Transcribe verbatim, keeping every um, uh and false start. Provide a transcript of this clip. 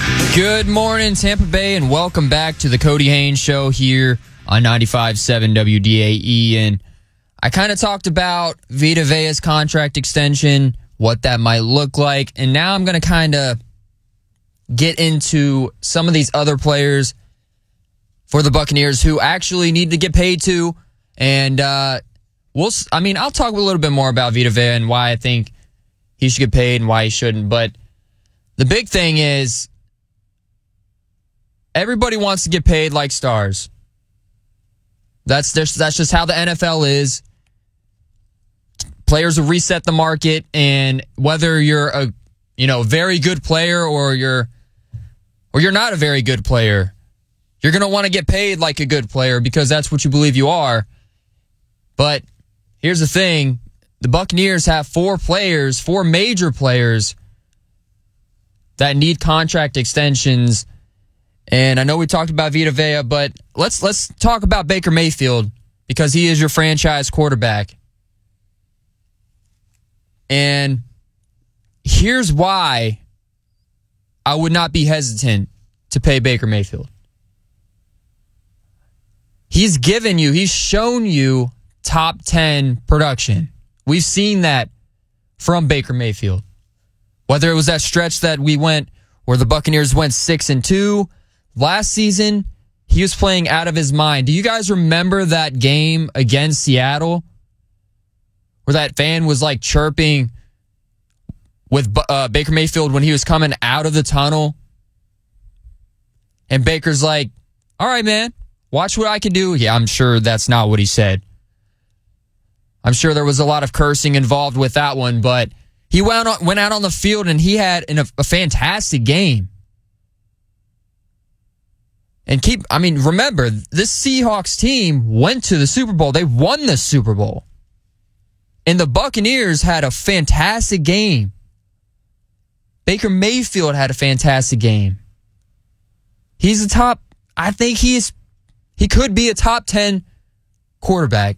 Good morning, Tampa Bay, and welcome back to the Cody Haynes Show here on ninety-five point seven W D A E. And I kind of talked about Vita Vea's contract extension, what that might look like, and now I'm going to kind of get into some of these other players for the Buccaneers who actually need to get paid too. And uh, we'll, I mean, I'll talk a little bit more about Vita Vea and why I think he should get paid and why he shouldn't. But the big thing is, everybody wants to get paid like stars. That's just, that's just how the N F L is. Players will reset the market, and whether you're a you know very good player or you're or you're not a very good player, you're going to want to get paid like a good player because that's what you believe you are. But here's the thing. The Buccaneers have four players, four major players that need contract extensions. And I know we talked about Vita Vea, but let's let's talk about Baker Mayfield because he is your franchise quarterback. And here's why I would not be hesitant to pay Baker Mayfield. He's given you, he's shown you top ten production. We've seen that from Baker Mayfield. Whether it was that stretch that we went where the Buccaneers went six and two last season, he was playing out of his mind. Do you guys remember that game against Seattle where that fan was like chirping with uh, Baker Mayfield when he was coming out of the tunnel? And Baker's like, all right, man, watch what I can do. Yeah, I'm sure that's not what he said. I'm sure there was a lot of cursing involved with that one, but he went, on, went out on the field and he had an, a, a fantastic game. And keep, I mean, remember, this Seahawks team went to the Super Bowl. They won the Super Bowl. And the Buccaneers had a fantastic game. Baker Mayfield had a fantastic game. He's a top, I think he's, he could be a top ten quarterback